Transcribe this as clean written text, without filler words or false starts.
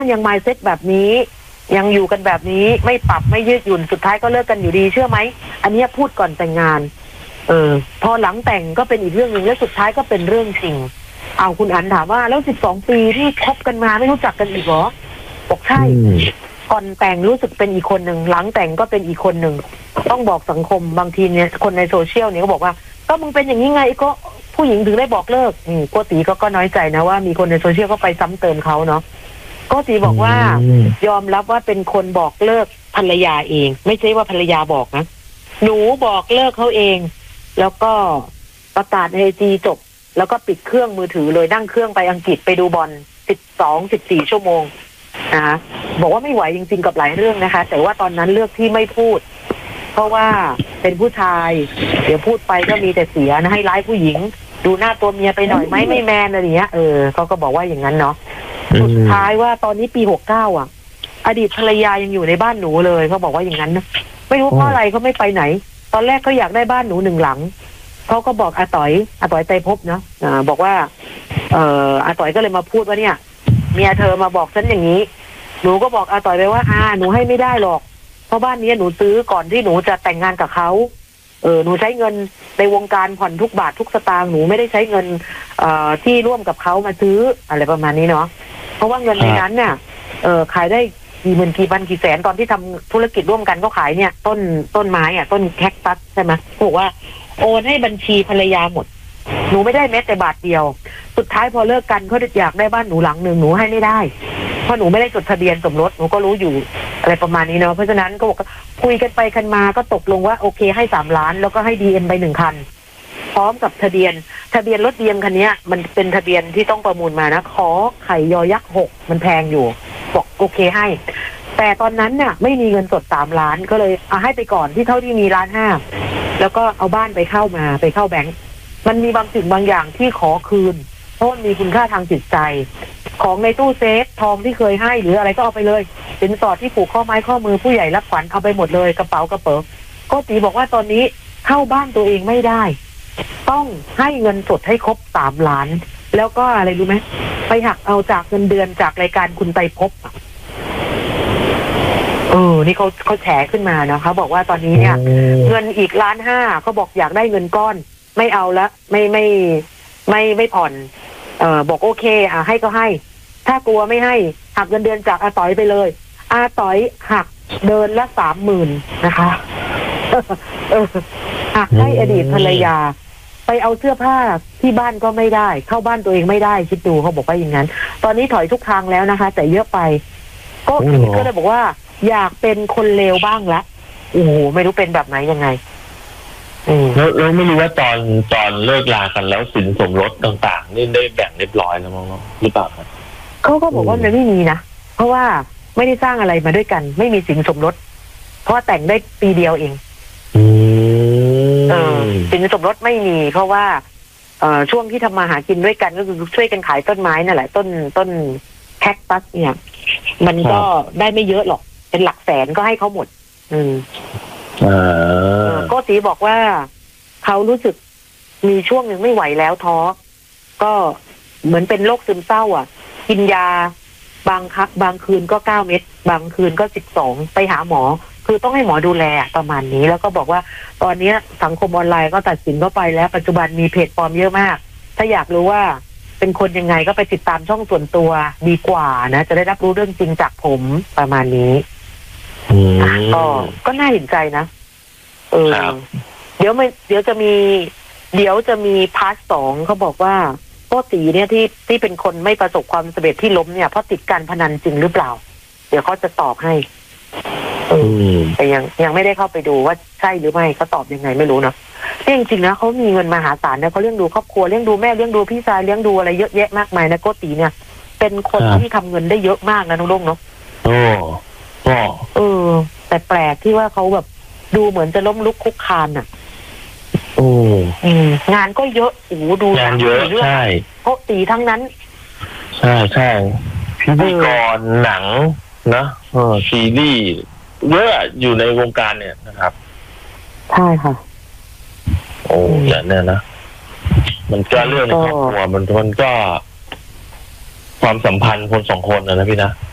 ยังมายเซ็ตแบบนี้ยังอยู่กันแบบนี้ไม่ปรับไม่ยืดหยุ่นสุดท้ายก็เลิกกันอยู่ดีเชื่อไหมอันนี้พูดก่อนแต่งงานพอหลังแต่งก็เป็นอีกเรื่องนึงและสุดท้ายก็เป็นเรื่องจริงเอาคุณอันถามว่าแล้ว12 ปีที่คบกันมาไม่รู้จักกันอีกเหรอบอกใช่ก่อนแต่งรู้สึกเป็นอีกคนหนึ่งหลังแต่งก็เป็นอีกคนหนึ่งต้องบอกสังคมบางทีเนี่ยคนในโซเชียลเนี่ยก็บอกว่าก็มึงเป็นอย่างนี้ไงก็ผู้หญิงถึงได้บอกเลิกโกติก็น้อยใจนะว่ามีคนในโซเชียลก็ไปซ้ำเติมเขาเนาะโกติบอกว่ายอมรับว่าเป็นคนบอกเลิกภรรยาเองไม่ใช่ว่าภรรยาบอกนะหนูบอกเลิกเขาเองแล้วก็ประกาศในIGจบแล้วก็ปิดเครื่องมือถือเลยนั่งเครื่องไปอังกฤษไปดูบอล14 ชั่วโมงนะคะบอกว่าไม่ไหวจริงๆกับหลายเรื่องนะคะแต่ว่าตอนนั้นเลือกที่ไม่พูดเพราะว่าเป็นผู้ชายเดี๋ยวพูดไปก็มีแต่เสียนะให้ร้ายผู้หญิงดูหน้าตัวเมียไปหน่อยไหมไม่แมนอะไรอย่างเงี้ยเขาก็บอกว่าอย่างนั้นเนาะสุดท้ายว่าตอนนี้ปี69อดีตภรรยายังอยู่ในบ้านหนูเลยเขาบอกว่าอย่างนั้นนะไม่รู้เพราะอะไรเขาไม่ไปไหนตอนแรกเขาอยากได้บ้านหนู1 หลังเขาก็บอกอาต๋อยไตรภพเนาะบอกว่าอาต๋อยก็เลยมาพูดว่าเนี่ยเมียเธอมาบอกฉันอย่างนี้หนูก็บอกอาต๋อยไปว่าหนูให้ไม่ได้หรอกเพราะบ้านนี้หนูซื้อก่อนที่หนูจะแต่งงานกับเขาหนูใช้เงินในวงการผ่อนทุกบาททุกสตางค์หนูไม่ได้ใช้เงินที่ร่วมกับเขามาซื้ออะไรประมาณนี้เนาะเพราะว่าเงินในนั้นเนี่ยขายได้กี่หมื่นกี่พันกี่แสนตอนที่ทำธุรกิจร่วมกันก็ขายเนี่ยต้นไม้ต้นแคคตัสใช่ไหมบอกว่าโอนให้บัญชีภรรยาหมดหนูไม่ได้แม้แต่บาทเดียวสุดท้ายพอเลิกกันเขาอยากได้บ้านหนูหลังหนึ่งหนูให้ไม่ได้เพราะหนูไม่ได้จดทะเบียนสมรสหนูก็รู้อยู่อะไรประมาณนี้เนาะเพราะฉะนั้นก็บอกคุยกันไปกันมาก็ตกลงว่าโอเคให้3 ล้านแล้วก็ให้BMไป1 คันพร้อมกับทะเบียนรถBMคันนี้มันเป็นทะเบียนที่ต้องประมูลมานะขอไข่ยอยักษ์6มันแพงอยู่บอกโอเคให้แต่ตอนนั้นเนี่ยไม่มีเงินสด3 ล้านก็เลยให้ไปก่อนที่เท่าที่มี1.5 ล้านแล้วก็เอาบ้านไปเข้าแบงค์มันมีบางสิ่งบางอย่างที่ขอคืนเพราะมันมีคุณค่าทางจิตใจของในตู้เซฟทองที่เคยให้หรืออะไรก็เอาไปเลยสินสอดที่ผูกข้อไม้ข้อมือผู้ใหญ่รับขวัญเอาไปหมดเลยกระเป๋ากระเป๋าก็ตีบอกว่าตอนนี้เข้าบ้านตัวเองไม่ได้ต้องให้เงินสดให้ครบ3 ล้านแล้วก็อะไรรู้ไหมไปหักเอาจากเงินเดือนจากรายการคุณไตรภพนี่เขาแฉขึ้นมาเนาะเขาบอกว่าตอนนี้เนี่ยเงินอีก1.5 ล้านเขาบอกอยากได้เงินก้อนไม่เอาละไม่ผ่อนบอกโอเคให้ก็ให้ถ้ากลัวไม่ให้หักเงินเดือนจากอาต๋อยไปเลยอาต๋อยหักเดือนละ 30,000 นะคะหักให้อดีตภรรยาไปเอาเสื้อผ้าที่บ้านก็ไม่ได้เข้าบ้านตัวเองไม่ได้คิดดูเขาบอกว่าอย่างนั้นตอนนี้ถอยทุกทางแล้วนะคะแต่เยอะไปก็เลยบอกว่าอยากเป็นคนเลวบ้างละโอ้โหไม่รู้เป็นแบบไหนยังไงแล้วไม่รู้ว่าตอนเลิกลากันแล้วสินสมรสต่างๆนี่ได้แบ่งเรียบร้อยแล้วมั้งหรือเปล่าครับเขาก็บอกว่ามันไม่มีนะเพราะว่าไม่ได้สร้างอะไรมาด้วยกันไม่มีสินสมรสเพราะแต่งได้ปีเดียวเองสินสมรสไม่มีเพราะว่าช่วงที่ทำมาหากินด้วยกันก็คือช่วยกันขายต้นไม้นั่นแหละต้นแคคตัสเนี่ยมันก็ได้ไม่เยอะหรอกเป็นหลักแสนก็ให้เขาหมดก็ตีบอกว่าเขารู้สึกมีช่วงหนึ่งไม่ไหวแล้วท้อก็เหมือนเป็นโรคซึมเศร้ากินยาบางคืนก็9 เม็ดบางคืนก็12ไปหาหมอคือต้องให้หมอดูแลประมาณนี้แล้วก็บอกว่าตอนนี้สังคมออนไลน์ก็ตัดสินเข้าไปแล้วปัจจุบันมีเพจปลอมเยอะมากถ้าอยากรู้ว่าเป็นคนยังไงก็ไปติดตามช่องส่วนตัวดีกว่านะจะได้รับรู้เรื่องจริงจากผมประมาณนี้ก็น่าเห็นใจนะเดี๋ยวจะมีพาร์ท 2เขาบอกว่าโกติเนี่ยที่เป็นคนไม่ประสบความสำเร็จที่ล้มเนี่ยเพราะติดการพนันจริงหรือเปล่าเดี๋ยวเขาจะตอบให้แต่ยังไม่ได้เข้าไปดูว่าใช่หรือไม่เขาตอบยังไงไม่รู้เนาะจริงๆนะเขามีเงินมหาศาลนะเขาเลี้ยงดูครอบครัวเลี้ยงดูแม่เลี้ยงดูพี่ชายเลี้ยงดูอะไรเยอะแยะมากมายนะโกติเนี่ยเป็นคนที่ทำเงินได้เยอะมากนะน้องลุงเนาะแต่แปลกที่ว่าเขาแบบดูเหมือนจะล้มลุกคุกคานงานก็เยอะดูงานเยอะใช่โกติทั้งนั้นใช่พิธีกรหนังนะซีรีส์เยอะอยู่ในวงการเนี่ยนะครับใช่ค่ะอย่างนี้นะมันก็เรื่องในครอบครัวมันก็ความสัมพันธ์คน2 คนนะพี่นะ